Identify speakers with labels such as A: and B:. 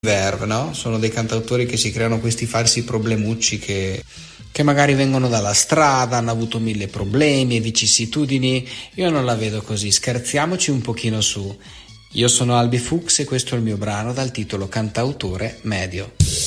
A: Verve, no? Sono dei cantautori che si creano questi falsi problemucci che magari vengono dalla strada, hanno avuto mille problemi e vicissitudini. Io non la vedo così, scherziamoci un pochino su. Io sono Albi Fuchs e questo è il mio brano dal titolo Cantautore Medio.